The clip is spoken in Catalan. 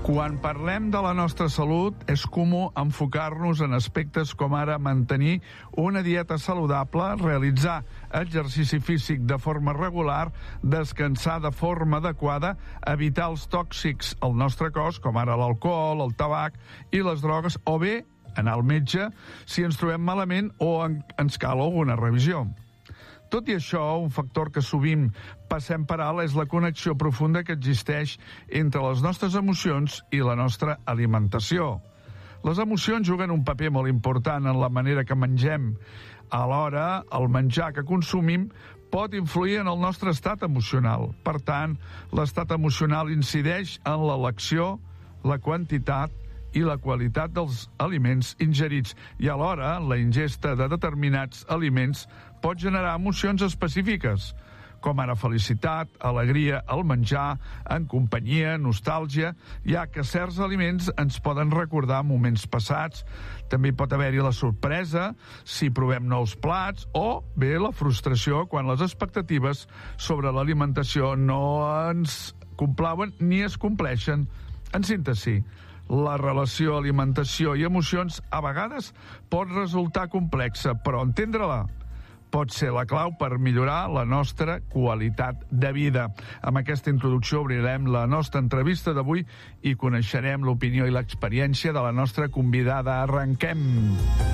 Quan parlem de la nostra salut, és comú enfocar-nos en aspectes com ara mantenir una dieta saludable, realitzar exercici físic de forma regular, descansar de forma adequada, evitar els tòxics al nostre cos, com ara l'alcohol, el tabac i les drogues, o bé anar al metge si ens trobem malament o ens cal alguna revisió. Tot i això, un factor que sovint passem per alt és la connexió profunda que existeix entre les nostres emocions i la nostra alimentació. Les emocions juguen un paper molt important en la manera que mengem. Alhora, el menjar que consumim pot influir en el nostre estat emocional. Per tant, l'estat emocional incideix en l'elecció, la quantitat i la qualitat dels aliments ingerits, i alhora la ingesta de determinats aliments pot generar emocions específiques, com ara felicitat, alegria al menjar, en companyia, nostàlgia, ja que certs aliments ens poden recordar moments passats. També pot haver-hi la sorpresa si provem nous plats, o bé la frustració quan les expectatives sobre l'alimentació no ens complauen ni es compleixen. En síntesi, la relació alimentació i emocions a vegades pot resultar complexa, però entendre-la pot ser la clau per millorar la nostra qualitat de vida. Amb aquesta introducció obrirem la nostra entrevista d'avui i coneixerem l'opinió i l'experiència de la nostra convidada. Arrenquem!